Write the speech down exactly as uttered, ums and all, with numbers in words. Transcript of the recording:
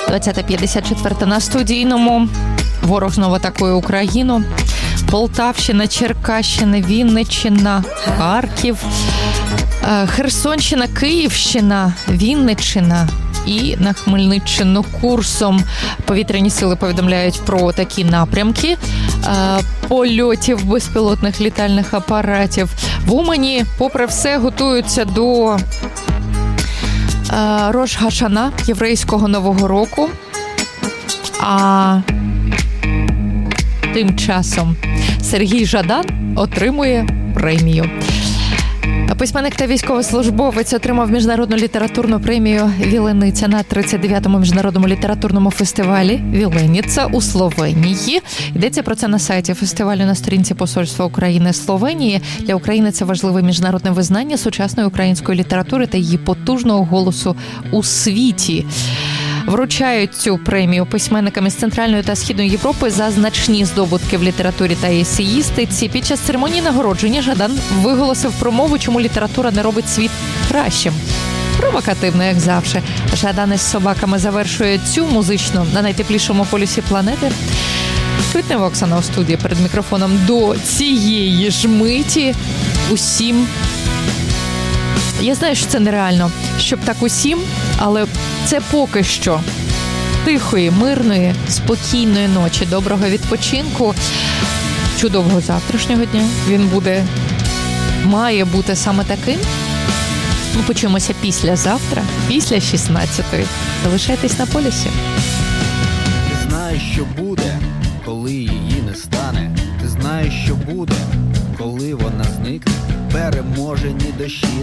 двадцята п'ятдесят четверта на студійному. Ворог знову атакує Україну. Полтавщина, Черкащина, Вінниччина, Харків, Херсонщина, Київщина, Вінниччина і на Хмельниччину курсом. Повітряні сили повідомляють про такі напрямки польотів безпілотних літальних апаратів. В Умані, попри все, готуються до Рош Гашана, єврейського Нового року. А тим часом Сергій Жадан отримує премію. Письменник та військовослужбовець отримав міжнародну літературну премію «Вілениця» на тридцять дев'ятому міжнародному літературному фестивалі «Вілениця» у Словенії. Йдеться про це на сайті фестивалю на сторінці Посольства України Словенії. Для України це важливе міжнародне визнання сучасної української літератури та її потужного голосу у світі. Вручають цю премію письменникам із Центральної та Східної Європи за значні здобутки в літературі та есеїстиці. Під час церемонії нагородження Жадан виголосив промову, чому література не робить світ кращим. Провокативно, як завжди. Жадан із собаками завершує цю музичну на найтеплішому полюсі планети. Квітнева Оксана у студії перед мікрофоном. До цієї ж миті усім. Я знаю, що це нереально, щоб так усім, але це поки що. Тихої, мирної, спокійної ночі, доброго відпочинку, чудового завтрашнього дня. Він буде, має бути саме таким. Ми почуємося післязавтра, після шістнадцятої. Залишайтесь на полюсі. Ти знаєш, що буде, коли її не стане. Ти знаєш, що буде, коли вона зникне. Переможені дощі